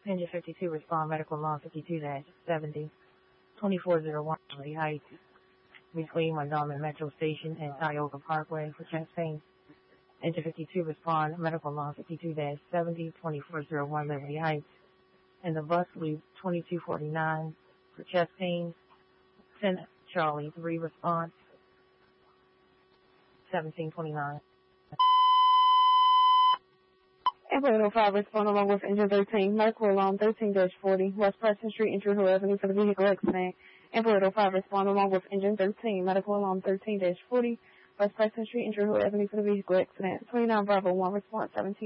Engine 52 respond medical law 52-70, 2401 Lee Heights, between Mondawmin Metro Station and Tioga Parkway for chest pain. Engine 52 respond medical law 52-70, 2401 Liberty Heights, and the bus leaves 2249 for chest pain. 10 Charlie 3 response 1729. Ambulance 5 respond along with engine 13, medical alarm 13-40, West Preston Street, Intruder Hill Avenue for the vehicle accident. Ambulance 5 respond along with engine 13, medical alarm 13-40, West Preston Street, Intruder Hill Avenue for the vehicle accident. 29 Bravo 1 response 17.